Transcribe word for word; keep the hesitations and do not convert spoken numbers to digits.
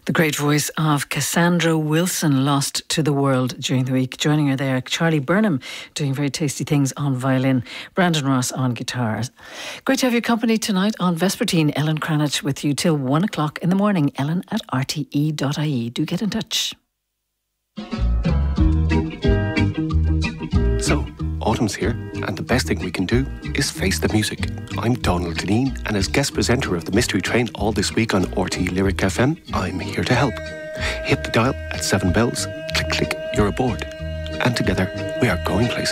The great voice of Cassandra Wilson lost to the world during the week. Joining her there, Charlie Burnham doing very tasty things on violin, Brandon Ross on guitars. Great to have your company tonight on Vespertine. Ellen Cranach with you till one o'clock in the morning. Ellen at r t e dot i e. Do get in touch. So, autumn's here, and the best thing we can do is face the music. I'm Donald Deneen, and as guest presenter of the Mystery Train all this week on R T E Lyric F M, I'm here to help. Hit the dial at seven bells, click click, you're aboard. And together, we are going places.